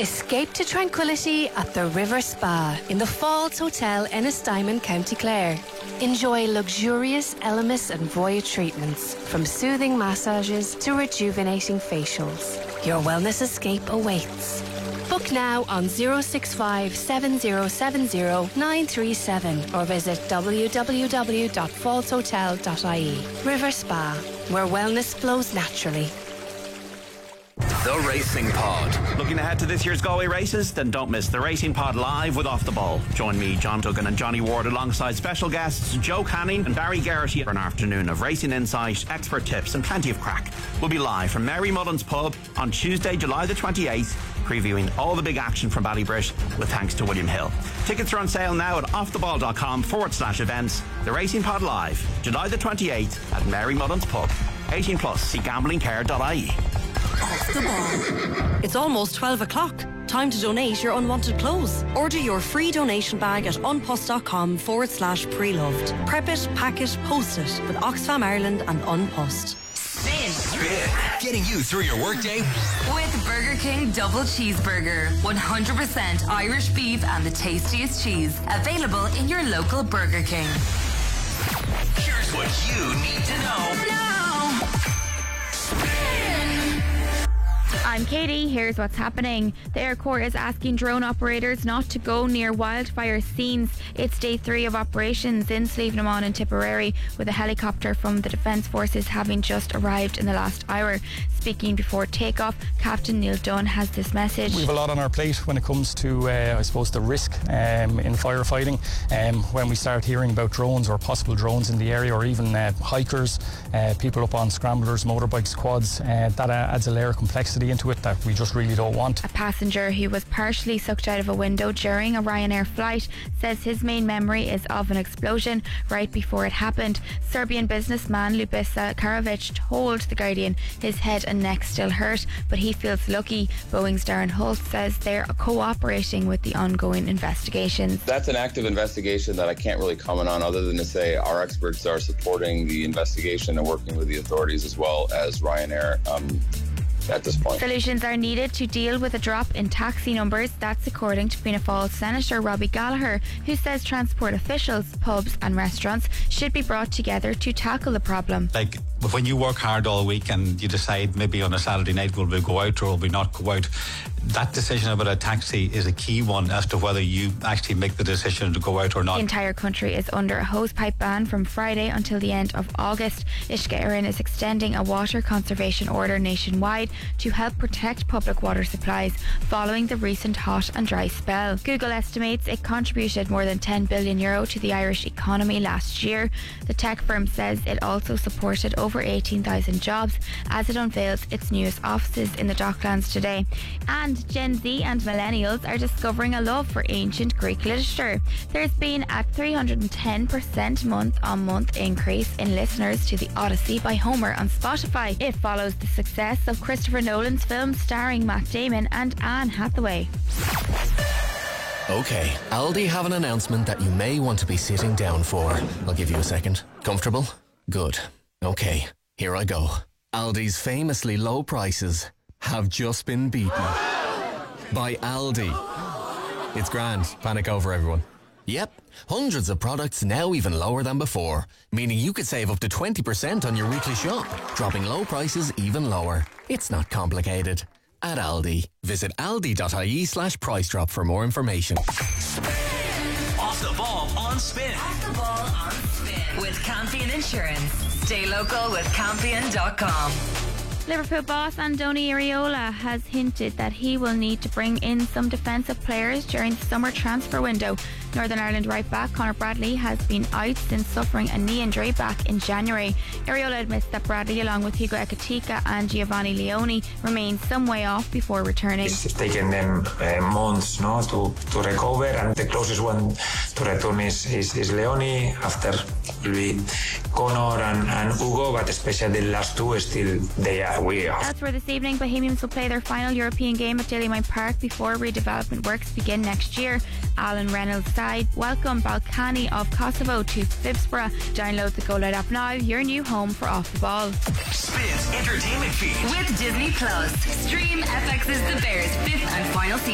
Escape to tranquility at the River Spa in the Falls Hotel Ennistimon, County Clare. Enjoy luxurious Elemis and Voya treatments, from soothing massages to rejuvenating facials. Your wellness escape awaits. Book now on 065 7070 937 or visit www.fallshotel.ie. River Spa, where wellness flows naturally. The Racing Pod. Looking ahead to this year's Galway races? Then don't miss the Racing Pod live with Off the Ball. Join me, John Duggan and Johnny Ward, alongside special guests Joe Canning and Barry Geraghty for an afternoon of racing insight, expert tips and plenty of crack. We'll be live from Mary Mullen's Pub on Tuesday, July the 28th, previewing all the big action from Ballybrit with thanks to William Hill. Tickets are on sale now at offtheball.com/events. The Racing Pod live, July the 28th at Mary Mullen's Pub. 18 plus, see gamblingcare.ie. Off the Ball. It's almost 12 o'clock. Time to donate your unwanted clothes. Order your free donation bag at unpost.com/preloved. Prep it, pack it, post it with Oxfam Ireland and Unpost. Spin. Getting you through your workday with Burger King Double Cheeseburger. 100% Irish beef and the tastiest cheese. Available in your local Burger King. Here's what you need to know. I'm Katie. Here's what's happening. The Air Corps is asking drone operators not to go near wildfire scenes. It's day 3 of operations in Slievenamon and Tipperary, with a helicopter from the Defence Forces having just arrived in the last hour. Speaking before takeoff, Captain Neil Dunn has this message. We have a lot on our plate when it comes to, I suppose, the risk in firefighting. When we start hearing about drones or possible drones in the area, or even hikers, people up on scramblers, motorbikes, quads, that adds a layer of complexity into it that we just really don't want. A passenger who was partially sucked out of a window during a Ryanair flight says his main memory is of an explosion right before it happened. Serbian businessman Ljubisa Karavic told The Guardian his head and neck still hurt, but he feels lucky. Boeing's Darren Holt says they're cooperating with the ongoing investigations. That's an active investigation that I can't really comment on, other than to say our experts are supporting the investigation and working with the authorities as well as Ryanair at this point. Solutions are needed to deal with a drop in taxi numbers. That's according to Fianna Fáil Senator Robbie Gallagher, who says transport officials, pubs and restaurants should be brought together to tackle the problem. Like when you work hard all week and you decide maybe on a Saturday night will we go out or will we not go out, that decision about a taxi is a key one as to whether you actually make the decision to go out or not. The entire country is under a hosepipe ban from Friday until the end of August. Uisce Éireann is extending a water conservation order nationwide to help protect public water supplies following the recent hot and dry spell. Google estimates it contributed more than €10 billion to the Irish economy last year. The tech firm says it also supported over 18,000 jobs as it unveils its newest offices in the Docklands today. And Gen Z and millennials are discovering a love for ancient Greek literature. There's been a 310% month-on-month increase in listeners to The Odyssey by Homer on Spotify. It follows the success of Christopher Nolan's film starring Matt Damon and Anne Hathaway. Okay, Aldi have an announcement that you may want to be sitting down for. I'll give you a second. Comfortable? Good. Okay, here I go. Aldi's famously low prices have just been beaten by Aldi. It's grand. Panic over, everyone. Yep, hundreds of products now even lower than before, meaning you could save up to 20% on your weekly shop, dropping low prices even lower. It's not complicated. At Aldi, visit aldi.ie/price drop for more information. Off the ball on Spin. Off the ball on Spin with Campion Insurance. Stay local with Campion.com. Liverpool boss Andoni Iraola has hinted that he will need to bring in some defensive players during the summer transfer window. Northern Ireland right back Conor Bradley has been out since suffering a knee injury back in January. Iraola admits that Bradley, along with Hugo Ekitike and Giovanni Leone, remain some way off before returning. It's taken them months to recover, and the closest one to return is Leone. After will be Conor and Hugo, but especially the last two still they are. We are. Elsewhere this evening, Bohemians will play their final European game at Dalymount Park before redevelopment works begin next year. Alan Reynolds' side welcome Balkany of Kosovo to Fibsborough. Download the Go Loud app now, your new home for Off the Ball. Spin's entertainment feed with Disney Plus. Stream FX's The Bears' 5th and final season.